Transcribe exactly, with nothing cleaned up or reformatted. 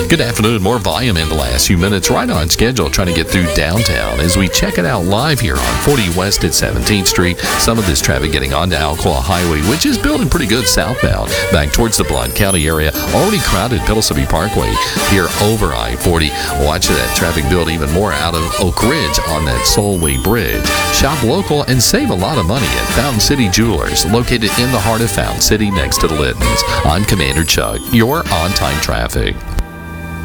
Good afternoon. More volume in the last few minutes. Right on schedule, trying to get through downtown as we check it out live here on forty West at seventeenth Street. Some of this traffic getting onto Alcoa Highway, which is building pretty good southbound. Back towards the Blount County area. Already crowded Pellissippi Parkway here over I forty. Watch that traffic build even more out of Oak Ridge on that Solway Bridge. Shop local and save a lot of money at Fountain City Jewelers, located in the heart of Fountain City next to the Littons. I'm Commander Chuck. Your on-time traffic.